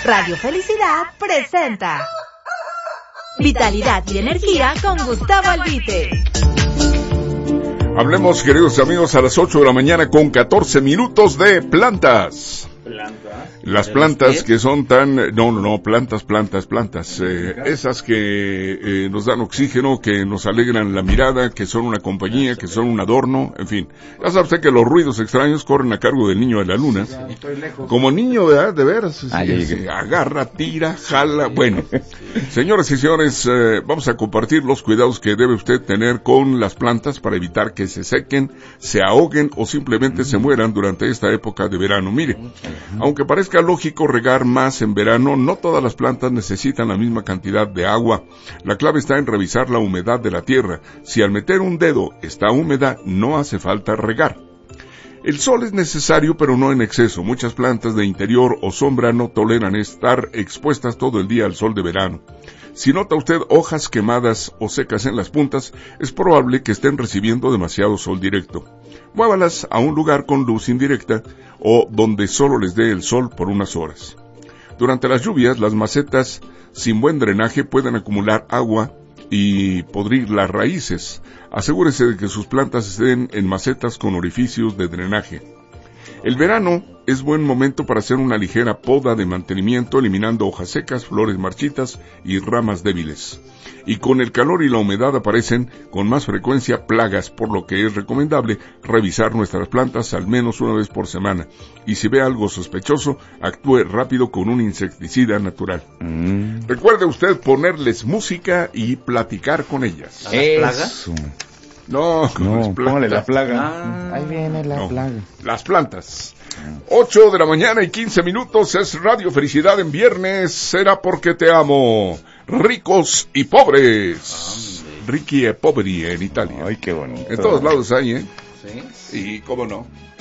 Radio Felicidad presenta Vitalidad y Energía con Gustavo Albite. Hablemos, queridos amigos, a las 8 de la mañana con 14 minutos de plantas. Las plantas que son tan... plantas. Esas que nos dan oxígeno, que nos alegran la mirada, que son una compañía, que son un adorno, en fin. Ya sabe usted que los ruidos extraños corren a cargo del niño de la luna. Como niño, ¿verdad? De veras. Se agarra, tira, jala. Bueno, señoras y señores, vamos a compartir los cuidados que debe usted tener con las plantas para evitar que se sequen, se ahoguen o simplemente se mueran durante esta época de verano. Mire, aunque parezca lógico regar más en verano, no todas las plantas necesitan la misma cantidad de agua. La clave está en revisar la humedad de la tierra. Si al meter un dedo está húmeda, no hace falta regar. El sol es necesario, pero no en exceso. Muchas plantas de interior o sombra no toleran estar expuestas todo el día al sol de verano. Si nota usted hojas quemadas o secas en las puntas, es probable que estén recibiendo demasiado sol directo. Muévalas a un lugar con luz indirecta o donde solo les dé el sol por unas horas. Durante las lluvias, las macetas sin buen drenaje pueden acumular agua y podrir las raíces. Asegúrese de que sus plantas estén en macetas con orificios de drenaje. El verano es buen momento para hacer una ligera poda de mantenimiento, eliminando hojas secas, flores marchitas y ramas débiles. Y con el calor y la humedad aparecen con más frecuencia plagas, por lo que es recomendable revisar nuestras plantas al menos una vez por semana. Y si ve algo sospechoso, actúe rápido con un insecticida natural. Recuerde usted ponerles música y platicar con ellas. ¿A las plagas? No, póngale la plaga. Ahí viene la plaga. Las plantas. 8 de la mañana y 15 minutos es Radio Felicidad en viernes. Será porque te amo. Ricos y pobres. Ricchi e poveri en Italia. Ay, qué bonito. En todos lados hay, ¿eh? Sí. Y cómo no.